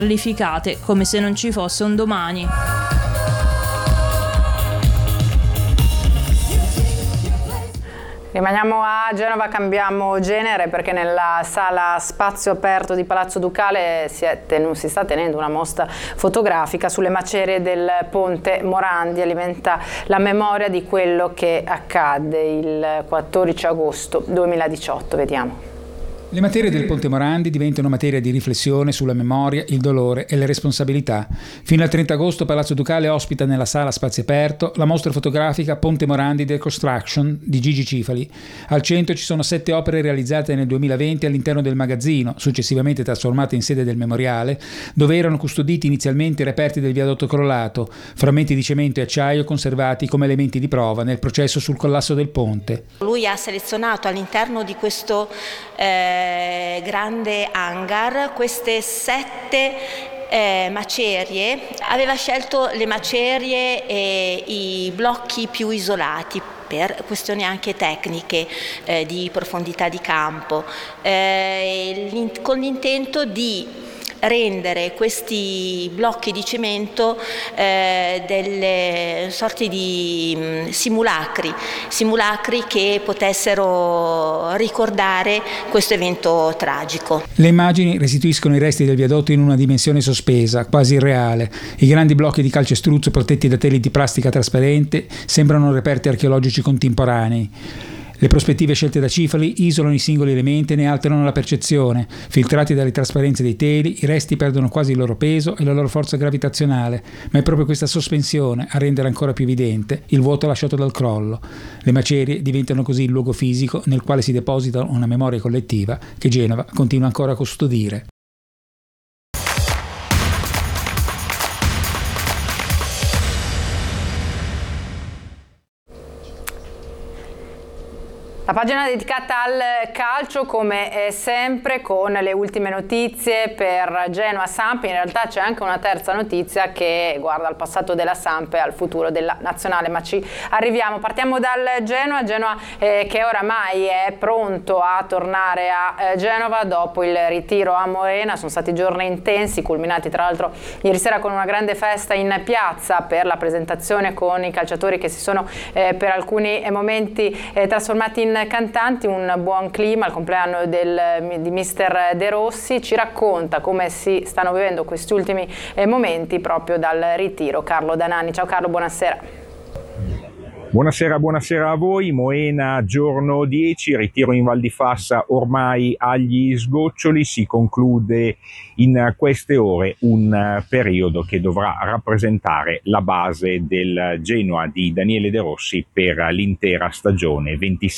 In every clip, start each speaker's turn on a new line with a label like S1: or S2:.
S1: Qualificate come se non ci fosse un domani.
S2: Rimaniamo a Genova, cambiamo genere perché nella sala spazio aperto di Palazzo Ducale si sta tenendo una mostra fotografica sulle macerie del Ponte Morandi. Alimenta la memoria di quello che accadde il 14 agosto 2018. Vediamo.
S3: Le materie del Ponte Morandi diventano materia di riflessione sulla memoria, il dolore e le responsabilità. Fino al 30 agosto Palazzo Ducale ospita nella sala spazio aperto la mostra fotografica Ponte Morandi Deconstruction di Gigi Cifali. Al centro ci sono 7 opere realizzate nel 2020 all'interno del magazzino, successivamente trasformate in sede del memoriale, dove erano custoditi inizialmente i reperti del viadotto crollato, frammenti di cemento e acciaio conservati come elementi di prova nel processo sul collasso del ponte.
S4: Lui ha selezionato all'interno di questo grande hangar queste 7 macerie. Aveva scelto le macerie e i blocchi più isolati per questioni anche tecniche di profondità di campo, con l'intento di rendere questi blocchi di cemento delle sorti di simulacri che potessero ricordare questo evento tragico.
S3: Le immagini restituiscono i resti del viadotto in una dimensione sospesa, quasi irreale. I grandi blocchi di calcestruzzo protetti da teli di plastica trasparente sembrano reperti archeologici contemporanei. Le prospettive scelte da Cifali isolano i singoli elementi e ne alterano la percezione. Filtrati dalle trasparenze dei teli, i resti perdono quasi il loro peso e la loro forza gravitazionale, ma è proprio questa sospensione a rendere ancora più evidente il vuoto lasciato dal crollo. Le macerie diventano così il luogo fisico nel quale si deposita una memoria collettiva che Genova continua ancora a custodire.
S2: La pagina dedicata al calcio, come sempre, con le ultime notizie per Genoa Samp. In realtà c'è anche una terza notizia che guarda al passato della Samp e al futuro della nazionale, ma ci arriviamo. Partiamo dal Genoa che oramai è pronto a tornare a Genova dopo il ritiro a Moena. Sono stati giorni intensi, culminati tra l'altro ieri sera con una grande festa in piazza per la presentazione con i calciatori che si sono per alcuni momenti trasformati in cantanti. Un buon clima al compleanno di mister De Rossi. Ci racconta come si stanno vivendo questi ultimi momenti proprio dal ritiro Carlo Danani. Ciao Carlo, buonasera.
S5: Buonasera a voi. Moena, giorno 10, ritiro in Val di Fassa ormai agli sgoccioli. Si conclude in queste ore un periodo che dovrà rappresentare la base del Genoa di Daniele De Rossi per l'intera stagione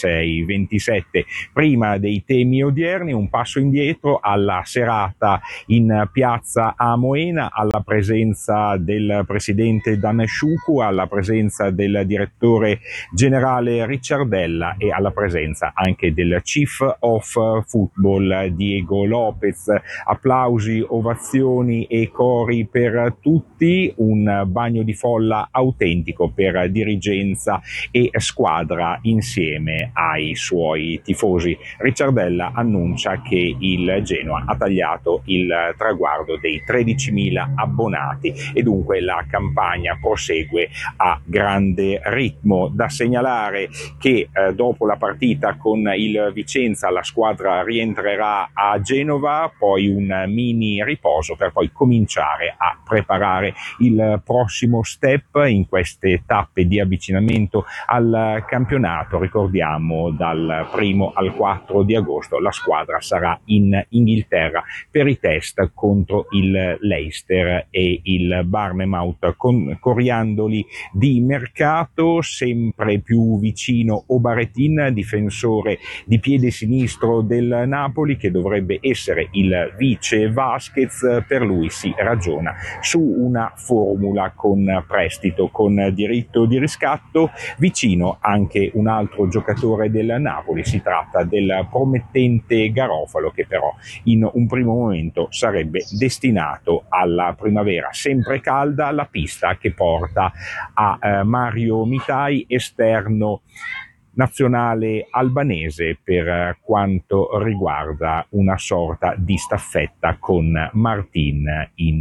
S5: 26-27. Prima dei temi odierni, un passo indietro alla serata in piazza a Moena, alla presenza del presidente Dan Sciucu, alla presenza del direttore generale Ricciardella e alla presenza anche del Chief of Football Diego Lopez. Applausi, ovazioni e cori per tutti, un bagno di folla autentico per dirigenza e squadra insieme ai suoi tifosi. Ricciardella annuncia che il Genoa ha tagliato il traguardo dei 13.000 abbonati e dunque la campagna prosegue a grande ritmo. Da segnalare che dopo la partita con il Vicenza la squadra rientrerà a Genova, poi un mini riposo per poi cominciare a preparare il prossimo step in queste tappe di avvicinamento al campionato. Ricordiamo, dal 1 al 4 di agosto la squadra sarà in Inghilterra per i test contro il Leicester e il Bournemouth, con coriandoli di mercato. Sempre più vicino Obaretin, difensore di piede sinistro del Napoli, che dovrebbe essere il vice Vasquez. Per lui si ragiona su una formula con prestito con diritto di riscatto. Vicino anche un altro giocatore del Napoli, si tratta del promettente Garofalo, che però in un primo momento sarebbe destinato alla primavera sempre calda, la pista che porta a Mario Mitai, esterno nazionale albanese, per quanto riguarda una sorta di staffetta con Martin in